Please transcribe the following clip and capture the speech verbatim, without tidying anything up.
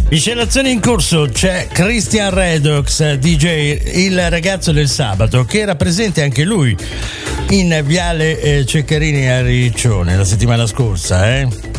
Miscelazione in corso, c'è Christian Redox, D J, il ragazzo del sabato, che era presente anche lui in Viale eh, Ceccarini a Riccione la settimana scorsa, eh?